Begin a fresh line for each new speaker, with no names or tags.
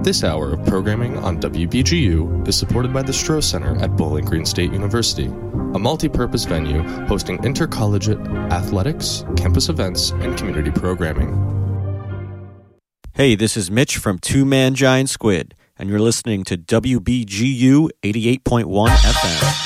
This hour of programming on WBGU is supported by the Stroh Center at Bowling Green State University, a multi-purpose venue hosting intercollegiate athletics, campus events, and community programming.
Hey, this is Mitch from Two Man Giant Squid, and you're listening to WBGU 88.1 FM.